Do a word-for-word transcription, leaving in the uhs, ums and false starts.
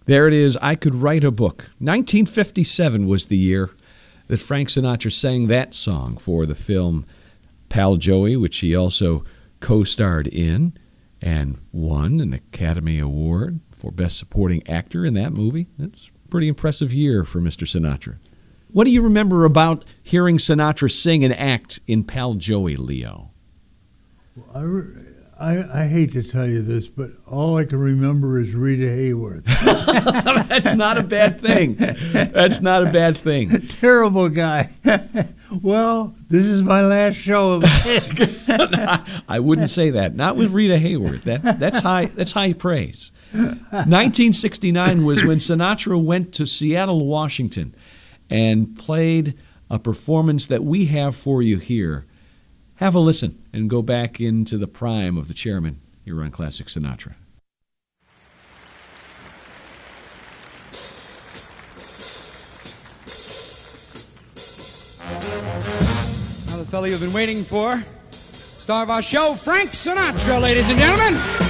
There it is, I Could Write a Book. nineteen fifty-seven was the year that Frank Sinatra sang that song for the film Pal Joey, which he also co-starred in and won an Academy Award for Best Supporting Actor in that movie. That's a pretty impressive year for Mister Sinatra. What do you remember about hearing Sinatra sing and act in Pal Joey, Leo? Well, I, re- I, I hate to tell you this, but all I can remember is Rita Hayworth. That's not a bad thing. That's not a bad thing. Terrible guy. Well, this is my last show. I wouldn't say that. Not with Rita Hayworth. That, that's high. That's high praise. nineteen sixty-nine was when Sinatra went to Seattle, Washington, and played a performance that we have for you here. Have a listen and go back into the prime of the chairman here on Classic Sinatra. Now the fellow you've been waiting for, star of our show, Frank Sinatra, ladies and gentlemen.